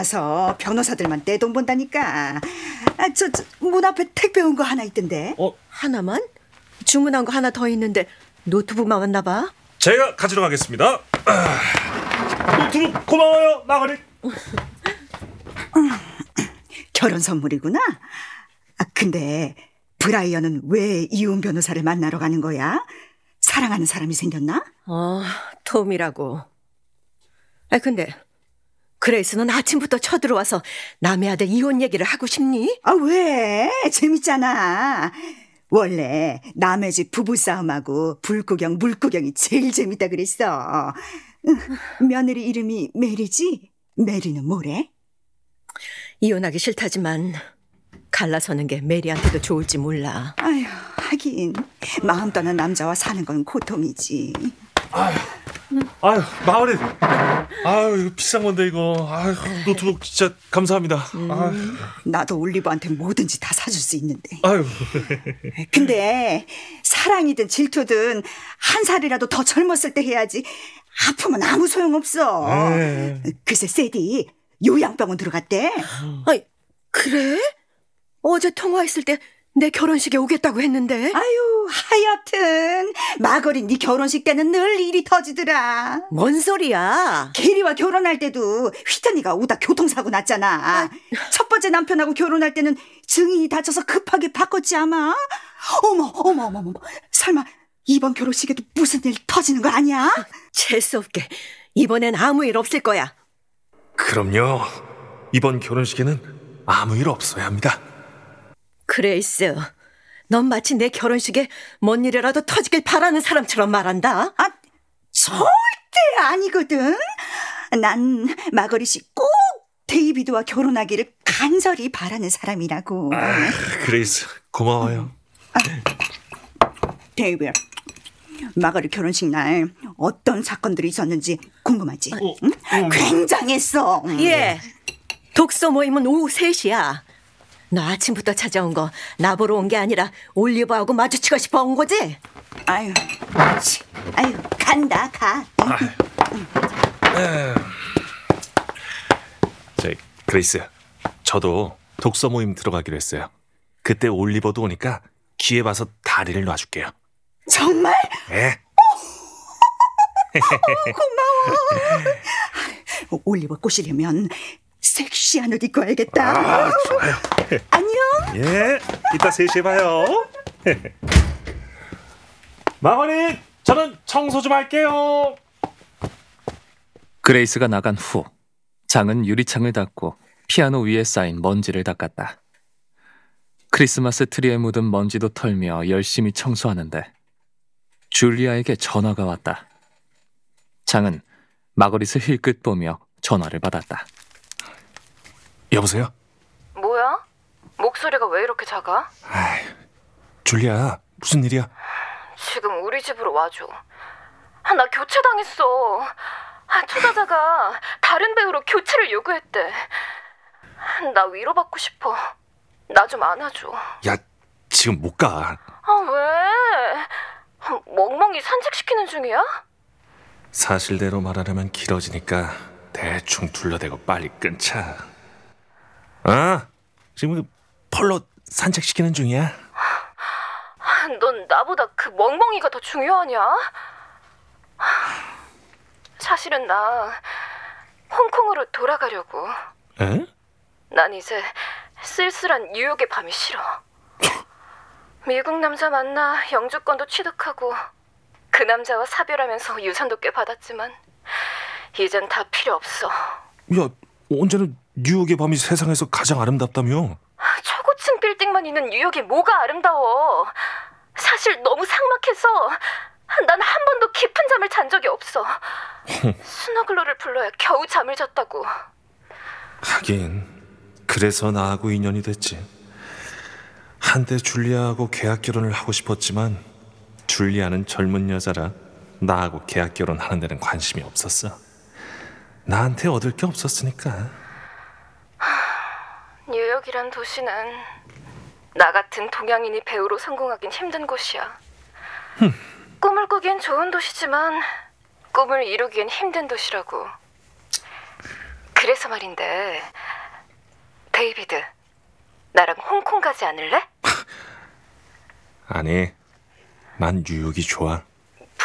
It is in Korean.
많아서 변호사들만 떼돈 본다니까. 문 앞에 택배 온 거 하나 있던데. 하나만? 주문한 거 하나 더 있는데 노트북만 왔나 봐. 제가 가지러 가겠습니다. 노트북 고마워요, 마거릿. 결혼 선물이구나. 근데 브라이언은 왜 이혼 변호사를 만나러 가는 거야? 사랑하는 사람이 생겼나? 톰이라고. 근데 그레이스는 아침부터 쳐들어와서 남의 아들 이혼 얘기를 하고 싶니? 왜? 재밌잖아. 원래 남의 집 부부싸움하고 불구경, 물구경이 제일 재밌다 그랬어. 며느리 이름이 메리지? 메리는 뭐래? 이혼하기 싫다지만 갈라서는 게 메리한테도 좋을지 몰라. 아휴, 하긴 마음 떠난 남자와 사는 건 고통이지. 아유, 마거릿. 이거 비싼 건데 이거. 노트북 진짜 감사합니다. 나도 올리버한테 뭐든지 다 사줄 수 있는데. 아유. 근데 사랑이든 질투든 한 살이라도 더 젊었을 때 해야지. 아프면 아무 소용없어. 글쎄 세디 요양병원 들어갔대. 그래? 어제 통화했을 때 내 결혼식에 오겠다고 했는데. 아유, 하여튼 마거릿 네 결혼식 때는 늘 일이 터지더라. 뭔 소리야? 게리와 결혼할 때도 휘턴이가 오다 교통사고 났잖아. 첫 번째 남편하고 결혼할 때는 증인이 다쳐서 급하게 바꿨지 아마. 어머, 설마 이번 결혼식에도 무슨 일 터지는 거 아니야? 재수 없게 이번엔 아무 일 없을 거야. 그럼요. 이번 결혼식에는 아무 일 없어야 합니다. 그레이스, 넌 마치 내 결혼식에 뭔 일이라도 터지길 바라는 사람처럼 말한다. 절대 아니거든. 난 마거릿이 꼭 데이비드와 결혼하기를 간절히 바라는 사람이라고. 그레이스, 고마워요. 데이비드, 마거릿 결혼식 날 어떤 사건들이 있었는지 궁금하지? 응? 굉장했어. 예, 독서 모임은 오후 3시야. 너 아침부터 찾아온 거 나보러 온 게 아니라 올리버하고 마주치고 싶어 온 거지? 아유, 간다, 가. 그레이스, 저도 독서 모임 들어가기로 했어요. 그때 올리버도 오니까 기회 봐서 다리를 놔줄게요. 정말? 네. 고마워. 올리버 꼬시려면 섹시한 옷 입고 와야겠다. 좋아요. 안녕. 예, 이따 3시에 봐요. 마거릿, 저는 청소 좀 할게요. 그레이스가 나간 후 장은 유리창을 닫고 피아노 위에 쌓인 먼지를 닦았다. 크리스마스 트리에 묻은 먼지도 털며 열심히 청소하는데 줄리아에게 전화가 왔다. 장은 마거릿을 힐끗 보며 전화를 받았다. 여보세요? 뭐야? 목소리가 왜 이렇게 작아? 줄리아, 무슨 일이야? 지금 우리 집으로 와줘. 나 교체당했어. 투자자가 다른 배우로 교체를 요구했대. 나 위로받고 싶어. 나 좀 안아줘. 야, 지금 못 가. 왜? 멍멍이 산책시키는 중이야? 사실대로 말하려면 길어지니까 대충 둘러대고 빨리 끊자. 지금 펄로 산책시키는 중이야. 넌 나보다 그 멍멍이가 더 중요하냐? 사실은 나 홍콩으로 돌아가려고. 에? 난 이제 쓸쓸한 뉴욕의 밤이 싫어. 미국 남자 만나 영주권도 취득하고 그 남자와 사별하면서 유산도 꽤 받았지만 이젠 다 필요 없어. 야, 언제는 뉴욕의 밤이 세상에서 가장 아름답다며? 초고층 빌딩만 있는 뉴욕이 뭐가 아름다워. 사실 너무 삭막해서 난 한 번도 깊은 잠을 잔 적이 없어. 스너글러를 불러야 겨우 잠을 잤다고. 하긴 그래서 나하고 인연이 됐지. 한때 줄리아하고 계약 결혼을 하고 싶었지만 줄리아는 젊은 여자라 나하고 계약 결혼하는 데는 관심이 없었어. 나한테 얻을 게 없었으니까. 뉴욕이란 도시는 나 같은 동양인이 배우로 성공하긴 힘든 곳이야. 꿈을 꾸기엔 좋은 도시지만 꿈을 이루기엔 힘든 도시라고. 그래서 말인데, 데이비드, 나랑 홍콩 가지 않을래? 아니, 난 뉴욕이 좋아.